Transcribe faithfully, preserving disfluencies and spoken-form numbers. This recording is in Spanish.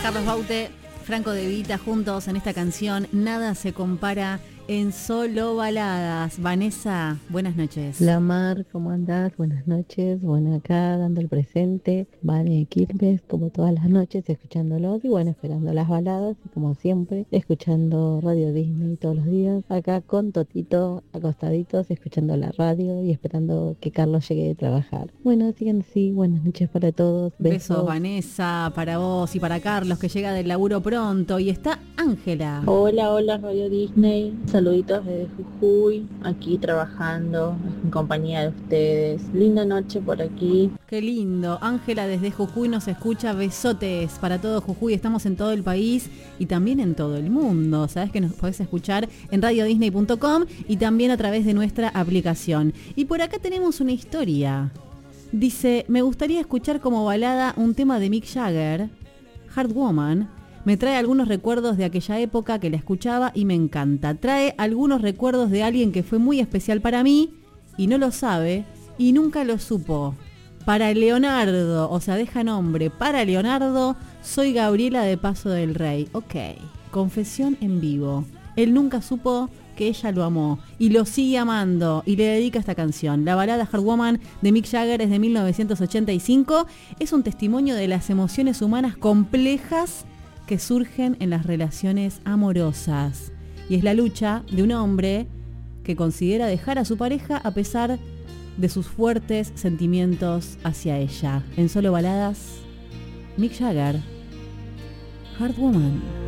Carlos Baute, Franco De Vita, juntos en esta canción Nada se compara en Solo Baladas. Vanessa, buenas noches. La Mar, ¿cómo andás? Buenas noches. Bueno, acá dando el presente, Vane Quilmes, como todas las noches, escuchándolos y bueno, esperando las baladas y como siempre, escuchando Radio Disney todos los días. Acá con Totito, acostaditos, escuchando la radio y esperando que Carlos llegue de trabajar. Bueno, sigan así, buenas noches para todos. Besos, Besos. Vanessa, para vos y para Carlos, que llega del laburo pronto. Y está Ángela. Hola, hola Radio Disney, saluditos desde Jujuy, aquí trabajando en compañía de ustedes. Linda noche por aquí. Qué lindo. Ángela desde Jujuy nos escucha. Besotes para todo Jujuy. Estamos en todo el país y también en todo el mundo. Sabés que nos podés escuchar en radio disney punto com y también a través de nuestra aplicación. Y por acá tenemos una historia. Dice, me gustaría escuchar como balada un tema de Mick Jagger, Hard Woman. Me trae algunos recuerdos de aquella época que la escuchaba y me encanta. Trae algunos recuerdos de alguien que fue muy especial para mí y no lo sabe y nunca lo supo. Para Leonardo, o sea, deja nombre. Para Leonardo, soy Gabriela de Paso del Rey. Ok, confesión en vivo. Él nunca supo que ella lo amó y lo sigue amando y le dedica esta canción. La balada Hard Woman de Mick Jagger es de mil novecientos ochenta y cinco. Es un testimonio de las emociones humanas complejas que surgen en las relaciones amorosas. Y es la lucha de un hombre que considera dejar a su pareja a pesar de sus fuertes sentimientos hacia ella. En Solo Baladas, Mick Jagger, Hard Woman.